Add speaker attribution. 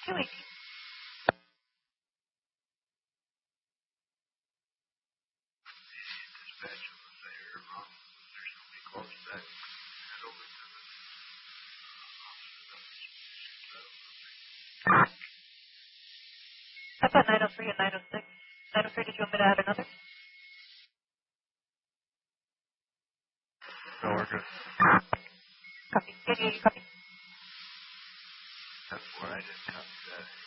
Speaker 1: 218. I've got 903 and 906. 903, did you want me to add another?
Speaker 2: No, we're good.
Speaker 1: Copy. Yeah, copy.
Speaker 2: That's where I didn't copy that.